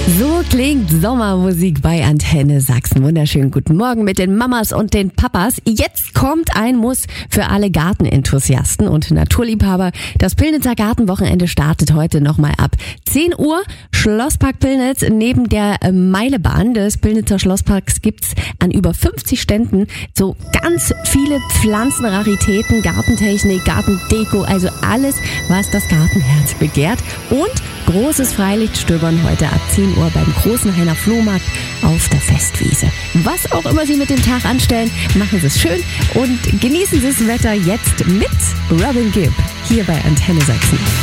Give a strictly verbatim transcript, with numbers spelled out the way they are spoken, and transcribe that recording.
So klingt Sommermusik bei Antenne Sachsen. Wunderschönen guten Morgen mit den Mamas und den Papas. Jetzt kommt ein Muss für alle Gartenenthusiasten und Naturliebhaber. Das Pillnitzer Gartenwochenende startet heute nochmal ab zehn Uhr. Schlosspark Pillnitz neben der Meilebahn des Pillnitzer Schlossparks gibt's an über fünfzig Ständen so ganz viele Pflanzenraritäten, Gartentechnik, Gartendeko, also alles, was das Gartenherz begehrt. Und großes Freilichtsstöbern heute ab zehn Uhr beim Großenhainer Flohmarkt auf der Festwiese. Was auch immer Sie mit dem Tag anstellen, machen Sie es schön und genießen Sie das Wetter jetzt mit Robin Gibb hier bei Antenne Sachsen.